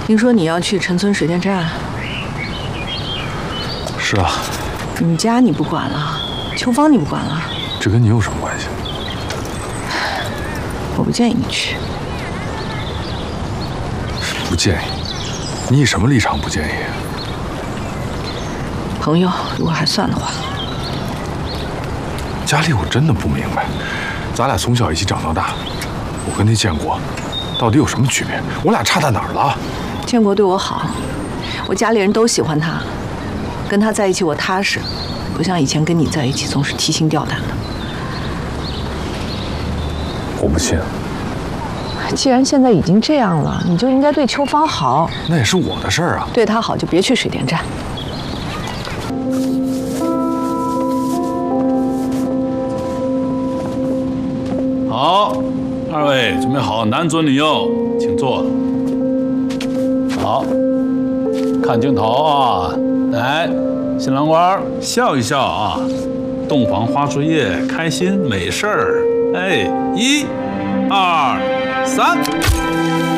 听说你要去陈村水电站？ 是啊。 你们家你不管了，秋芳你不管了， 这跟你有什么关系？ 我不建议你去。 不建议？你以什么立场不建议？ 朋友，如果还算的话。 佳丽，我真的不明白，咱俩从小一起长到大，我跟那建国到底有什么区别？我俩差在哪儿了？ 建国对我好，我家里人都喜欢他，跟他在一起我踏实，不像以前跟你在一起总是提心吊胆的。 我不信。 既然现在已经这样了，你就应该对秋芳好。 那也是我的事儿啊。 对她好就别去水电站。 好，二位准备好，男左女右，请坐。好，看镜头啊，来，新郎官笑一笑啊，洞房花烛夜，开心没事儿。哎，1、2、3。